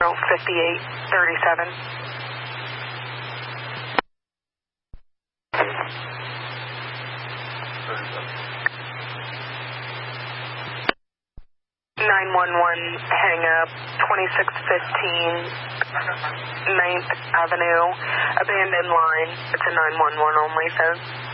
5837. 911, hang up, 2615 9th Avenue, abandoned line. It's a 911 only, says.